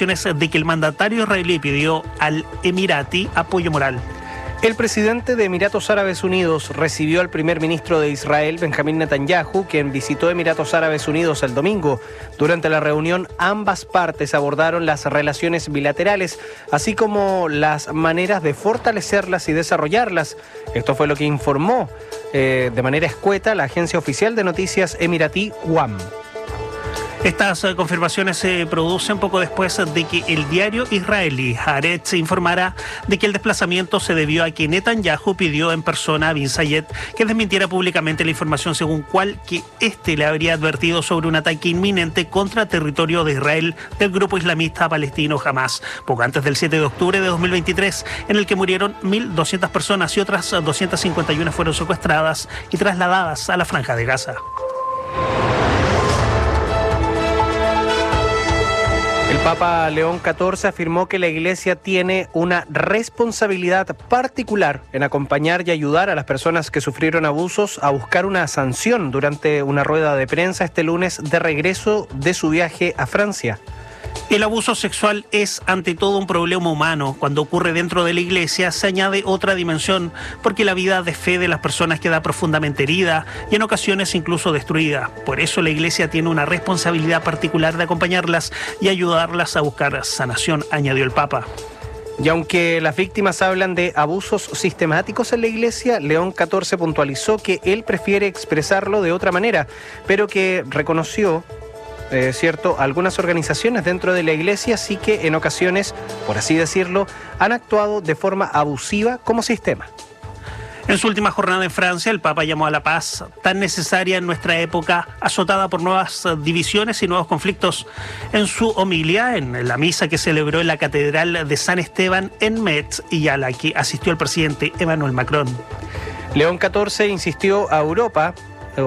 declaraciones de que el mandatario israelí pidió al emirati apoyo moral. El presidente de Emiratos Árabes Unidos recibió al primer ministro de Israel, Benjamín Netanyahu, quien visitó Emiratos Árabes Unidos el domingo. Durante la reunión, ambas partes abordaron las relaciones bilaterales, así como las maneras de fortalecerlas y desarrollarlas. Esto fue lo que informó de manera escueta la agencia oficial de noticias emiratí WAM. Estas confirmaciones se producen poco después de que el diario israelí Haaretz informara de que el desplazamiento se debió a que Netanyahu pidió en persona a Bin Zayed que desmintiera públicamente la información según cual que éste le habría advertido sobre un ataque inminente contra territorio de Israel del grupo islamista palestino Hamas, poco antes del 7 de octubre de 2023, en el que murieron 1.200 personas y otras 251 fueron secuestradas y trasladadas a la Franja de Gaza. El Papa León XIV afirmó que la Iglesia tiene una responsabilidad particular en acompañar y ayudar a las personas que sufrieron abusos a buscar una sanción durante una rueda de prensa este lunes de regreso de su viaje a Francia. El abuso sexual es ante todo un problema humano. Cuando ocurre dentro de la Iglesia se añade otra dimensión, porque la vida de fe de las personas queda profundamente herida y en ocasiones incluso destruida. Por eso la Iglesia tiene una responsabilidad particular de acompañarlas y ayudarlas a buscar sanación, añadió el Papa. Y aunque las víctimas hablan de abusos sistemáticos en la Iglesia, León XIV puntualizó que él prefiere expresarlo de otra manera, pero que reconoció algunas organizaciones dentro de la Iglesia sí que en ocasiones, por así decirlo, han actuado de forma abusiva como sistema. En su última jornada en Francia, el Papa llamó a la paz, tan necesaria en nuestra época, azotada por nuevas divisiones y nuevos conflictos. En su homilia, en la misa que celebró en la Catedral de San Esteban en Metz y a la que asistió el presidente Emmanuel Macron. León XIV instó a Europa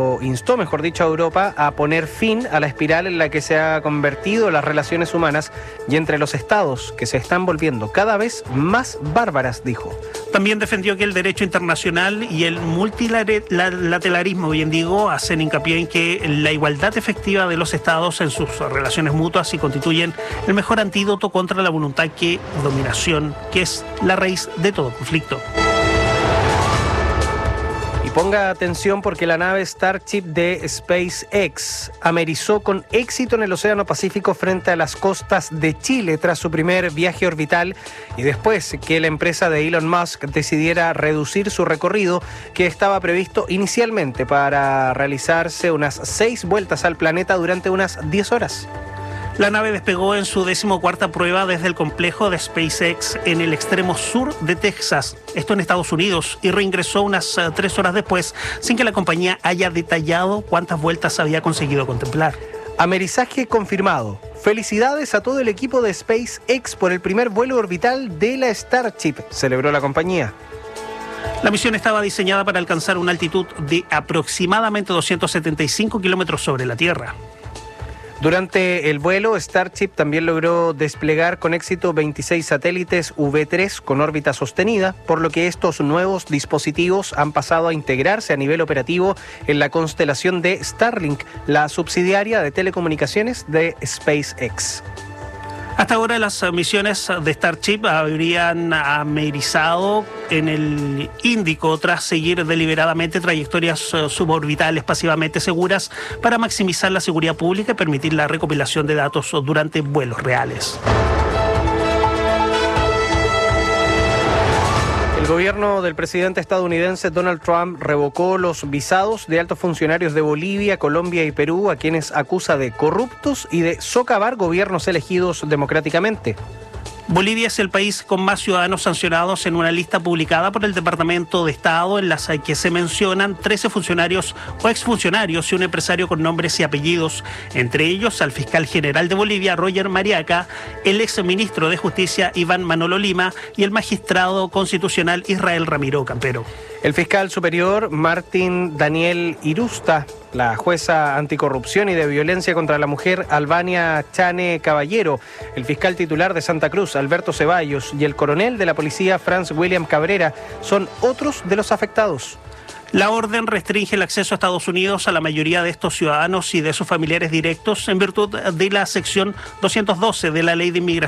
a poner fin a la espiral en la que se ha convertido las relaciones humanas y entre los estados, que se están volviendo cada vez más bárbaras, dijo. También defendió que el derecho internacional y el multilateralismo, bien digo, hacen hincapié en que la igualdad efectiva de los estados en sus relaciones mutuas y constituyen el mejor antídoto contra la voluntad que dominación, que es la raíz de todo conflicto. Ponga atención porque la nave Starship de SpaceX amerizó con éxito en el Océano Pacífico frente a las costas de Chile tras su primer viaje orbital y después que la empresa de Elon Musk decidiera reducir su recorrido, que estaba previsto inicialmente para realizarse unas 6 vueltas al planeta durante unas 10 horas. La nave despegó en su 14ª prueba desde el complejo de SpaceX en el extremo sur de Texas, esto en Estados Unidos, y reingresó unas 3 horas después, sin que la compañía haya detallado cuántas vueltas había conseguido contemplar. Amerizaje confirmado. Felicidades a todo el equipo de SpaceX por el primer vuelo orbital de la Starship, celebró la compañía. La misión estaba diseñada para alcanzar una altitud de aproximadamente 275 kilómetros sobre la Tierra. Durante el vuelo, Starship también logró desplegar con éxito 26 satélites V3 con órbita sostenida, por lo que estos nuevos dispositivos han pasado a integrarse a nivel operativo en la constelación de Starlink, la subsidiaria de telecomunicaciones de SpaceX. Hasta ahora las misiones de Starship habrían amerizado en el Índico tras seguir deliberadamente trayectorias suborbitales pasivamente seguras para maximizar la seguridad pública y permitir la recopilación de datos durante vuelos reales. El gobierno del presidente estadounidense Donald Trump revocó los visados de altos funcionarios de Bolivia, Colombia y Perú, a quienes acusa de corruptos y de socavar gobiernos elegidos democráticamente. Bolivia es el país con más ciudadanos sancionados en una lista publicada por el Departamento de Estado en la que se mencionan 13 funcionarios o exfuncionarios y un empresario con nombres y apellidos, entre ellos al fiscal general de Bolivia, Roger Mariaca, el exministro de Justicia, Iván Manolo Lima, y el magistrado constitucional Israel Ramiro Campero. El fiscal superior Martín Daniel Irusta, la jueza anticorrupción y de violencia contra la mujer Albania Chane Caballero, el fiscal titular de Santa Cruz Alberto Ceballos y el coronel de la policía Franz William Cabrera son otros de los afectados. La orden restringe el acceso a Estados Unidos a la mayoría de estos ciudadanos y de sus familiares directos en virtud de la sección 212 de la Ley de Inmigración